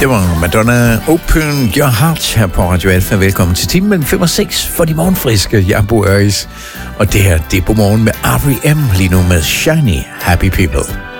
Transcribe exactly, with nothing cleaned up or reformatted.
Det var Madonna, Open Your Heart her på Radio Alfa. Velkommen til timen mellem fem og seks for de morgenfriske. Jeg er Bo Øris, og det her, det er på morgen med R E M lige nu med Shiny Happy People.